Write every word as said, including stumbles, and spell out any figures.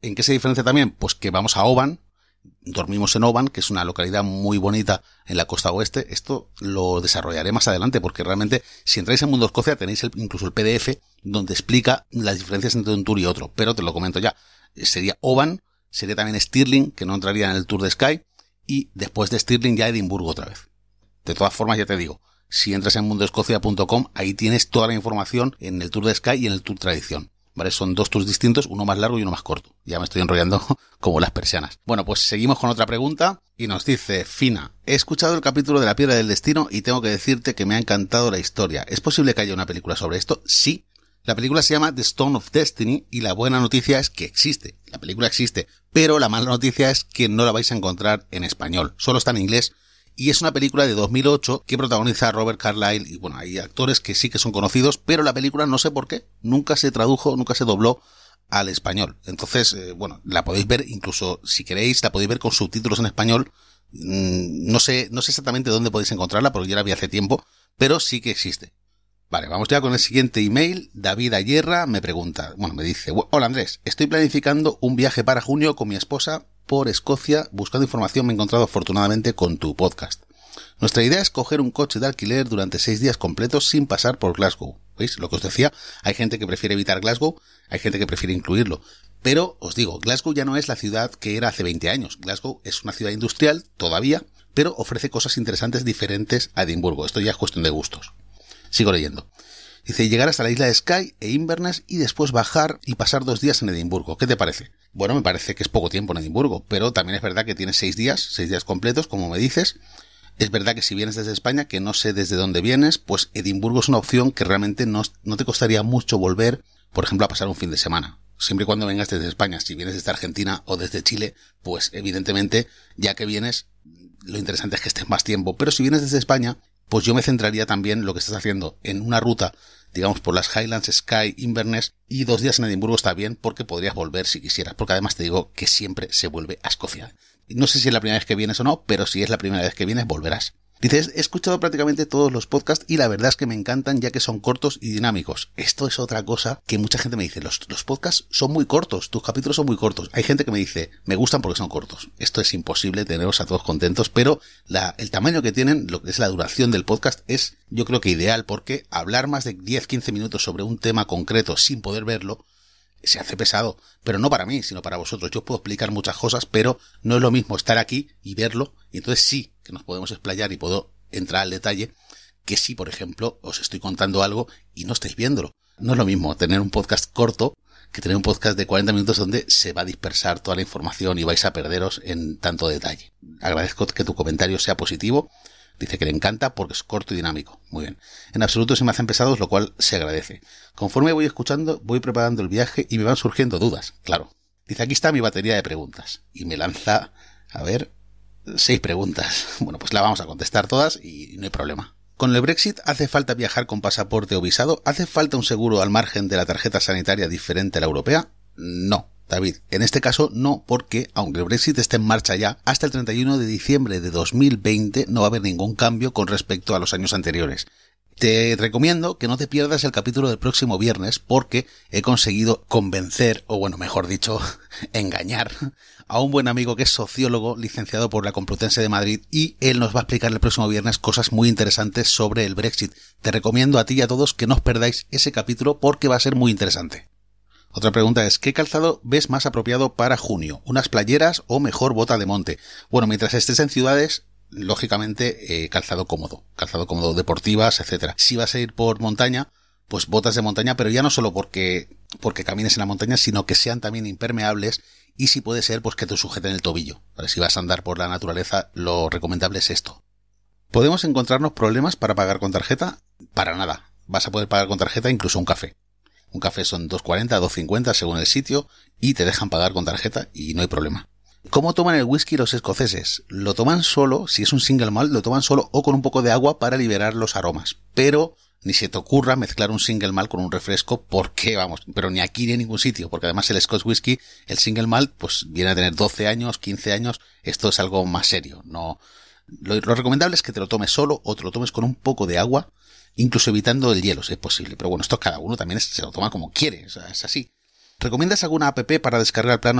¿En qué se diferencia también? Pues que vamos a Oban, dormimos en Oban, que es una localidad muy bonita en la costa oeste. Esto lo desarrollaré más adelante, porque realmente si entráis en Mundo Escocia tenéis el, incluso el P D F donde explica las diferencias entre un tour y otro, pero te lo comento ya. Sería Oban, sería también Stirling, que no entraría en el tour de Skye, y después de Stirling ya Edimburgo otra vez. De todas formas, ya te digo, si entras en mundo escocia punto com, ahí tienes toda la información en el tour de Skye y en el tour tradición. ¿Vale? Son dos tours distintos, uno más largo y uno más corto. Ya me estoy enrollando como las persianas. Bueno, pues seguimos con otra pregunta y nos dice Fina: he escuchado el capítulo de la Piedra del Destino y tengo que decirte que me ha encantado la historia. ¿Es posible que haya una película sobre esto? Sí. La película se llama The Stone of Destiny y la buena noticia es que existe. La película existe, pero la mala noticia es que no la vais a encontrar en español. Solo está en inglés. Y es una película de dos mil ocho que protagoniza a Robert Carlyle y bueno, hay actores que sí que son conocidos, pero la película no sé por qué, nunca se tradujo, nunca se dobló al español. Entonces, eh, bueno, la podéis ver, incluso si queréis, la podéis ver con subtítulos en español. Mm, no sé, no sé exactamente dónde podéis encontrarla porque ya la vi hace tiempo, pero sí que existe. Vale, vamos ya con el siguiente email. David Ayerra me pregunta, bueno, me dice: hola Andrés, estoy planificando un viaje para junio con mi esposa por Escocia. Buscando información me he encontrado afortunadamente con tu podcast. Nuestra idea es coger un coche de alquiler durante seis días completos sin pasar por Glasgow. ¿Veis? Lo que os decía, hay gente que prefiere evitar Glasgow, hay gente que prefiere incluirlo. Pero os digo, Glasgow ya no es la ciudad que era hace veinte años. Glasgow es una ciudad industrial todavía, pero ofrece cosas interesantes diferentes a Edimburgo. Esto ya es cuestión de gustos. Sigo leyendo. Dice: llegar hasta la isla de Skye e Inverness y después bajar y pasar dos días en Edimburgo. ¿Qué te parece? Bueno, me parece que es poco tiempo en Edimburgo, pero también es verdad que tienes seis días, seis días completos, como me dices. Es verdad que si vienes desde España, que no sé desde dónde vienes, pues Edimburgo es una opción que realmente no, no te costaría mucho volver, por ejemplo, a pasar un fin de semana. Siempre y cuando vengas desde España. Si vienes desde Argentina o desde Chile, pues evidentemente, ya que vienes, lo interesante es que estés más tiempo. Pero si vienes desde España, pues yo me centraría también lo que estás haciendo en una ruta, digamos, por las Highlands, Skye, Inverness, y dos días en Edimburgo está bien porque podrías volver si quisieras, porque además te digo que siempre se vuelve a Escocia. No sé si es la primera vez que vienes o no, pero si es la primera vez que vienes, volverás. Dices: he escuchado prácticamente todos los podcasts y la verdad es que me encantan ya que son cortos y dinámicos. Esto es otra cosa que mucha gente me dice: los, los podcasts son muy cortos, tus capítulos son muy cortos. Hay gente que me dice: me gustan porque son cortos. Esto es imposible, teneros a todos contentos, pero la, el tamaño que tienen, lo que es la duración del podcast, es yo creo que ideal, porque hablar más de diez a quince minutos sobre un tema concreto sin poder verlo se hace pesado, pero no para mí, sino para vosotros. Yo puedo explicar muchas cosas, pero no es lo mismo estar aquí y verlo, y entonces sí que nos podemos explayar y puedo entrar al detalle, que si, por ejemplo, os estoy contando algo y no estáis viéndolo. No es lo mismo tener un podcast corto que tener un podcast de cuarenta minutos donde se va a dispersar toda la información y vais a perderos en tanto detalle. Agradezco que tu comentario sea positivo. Dice que le encanta porque es corto y dinámico. Muy bien. En absoluto se me hacen pesados, lo cual se agradece. Conforme voy escuchando, voy preparando el viaje y me van surgiendo dudas. Claro. Dice: aquí está mi batería de preguntas. Y me lanza, a ver, seis preguntas. Bueno, pues la vamos a contestar todas y no hay problema. ¿Con el Brexit hace falta viajar con pasaporte o visado? ¿Hace falta un seguro al margen de la tarjeta sanitaria diferente a la europea? No. David, en este caso no, porque aunque el Brexit esté en marcha ya, hasta el treinta y uno de diciembre de dos mil veinte no va a haber ningún cambio con respecto a los años anteriores. Te recomiendo que no te pierdas el capítulo del próximo viernes, porque he conseguido convencer, o bueno, mejor dicho, engañar a un buen amigo que es sociólogo, licenciado por la Complutense de Madrid, y él nos va a explicar el próximo viernes cosas muy interesantes sobre el Brexit. Te recomiendo a ti y a todos que no os perdáis ese capítulo porque va a ser muy interesante. Otra pregunta es: ¿qué calzado ves más apropiado para junio? ¿Unas playeras o mejor bota de monte? Bueno, mientras estés en ciudades, lógicamente eh, calzado cómodo, calzado cómodo, deportivas, etcétera. Si vas a ir por montaña, pues botas de montaña, pero ya no solo porque porque camines en la montaña, sino que sean también impermeables y si puede ser, pues que te sujeten el tobillo. ¿Vale? Si vas a andar por la naturaleza, lo recomendable es esto. ¿Podemos encontrarnos problemas para pagar con tarjeta? Para nada. Vas a poder pagar con tarjeta incluso un café. Un café son dos cuarenta, dos cincuenta según el sitio y te dejan pagar con tarjeta y no hay problema. ¿Cómo toman el whisky los escoceses? Lo toman solo, si es un single malt, lo toman solo o con un poco de agua para liberar los aromas. Pero ni se te ocurra mezclar un single malt con un refresco, porque vamos, pero ni aquí ni en ningún sitio, porque además el Scotch whisky, el single malt, pues viene a tener doce años, quince años, esto es algo más serio. No, lo, lo recomendable es que te lo tomes solo o te lo tomes con un poco de agua, incluso evitando el hielo si es posible, pero bueno, esto cada uno también es, se lo toma como quiere, o sea, es así. ¿Recomiendas alguna app para descargar planos